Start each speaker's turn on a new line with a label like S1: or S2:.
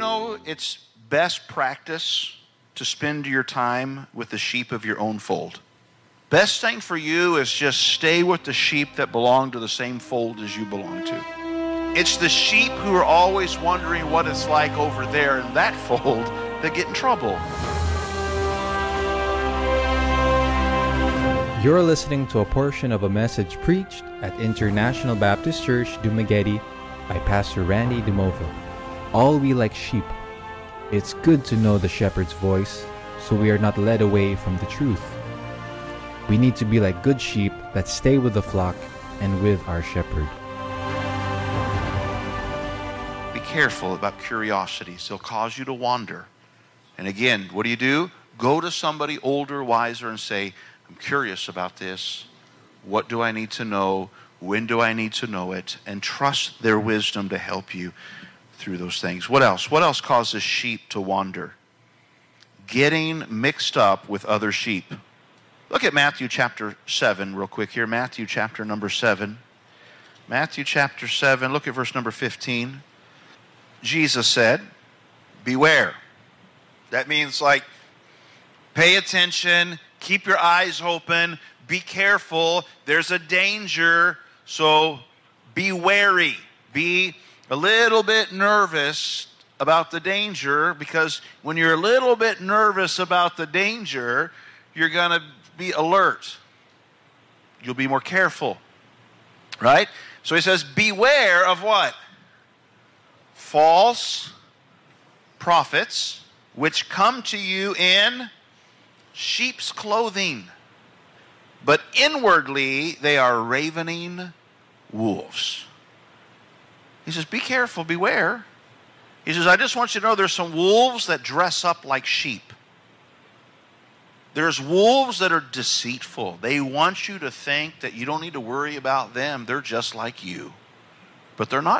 S1: know it's best practice to spend your time with the sheep of your own fold? Best thing for you is just stay with the sheep that belong to the same fold as you belong to. It's the sheep who are always wondering what it's like over there in that fold that get in trouble.
S2: You're listening to a portion of a message preached at International Baptist Church, Dumaguete by Pastor Randy DeMova. All we like sheep. It's good to know the shepherd's voice so we are not led away from the truth. We need to be like good sheep that stay with the flock and with our shepherd.
S1: Be careful about curiosities. They'll cause you to wander. And again, what do? Go to somebody older, wiser, and say, I'm curious about this. What do I need to know? When do I need to know it? And trust their wisdom to help you through those things. What else? What else causes sheep to wander? Getting mixed up with other sheep. Look at Matthew chapter 7 real quick here. Matthew chapter number 7. Matthew chapter 7, look at verse number 15. Jesus said, beware. That means like, pay attention, keep your eyes open, be careful, there's a danger, so be wary. Be a little bit nervous about the danger, because when you're a little bit nervous about the danger, you're going to be alert. You'll be more careful, right? So he says, beware of what? False prophets, which come to you in sheep's clothing, but inwardly they are ravening wolves. He says, be careful, beware. He says, I just want you to know there's some wolves that dress up like sheep. There's wolves that are deceitful. They want you to think that you don't need to worry about them. They're just like you. But they're not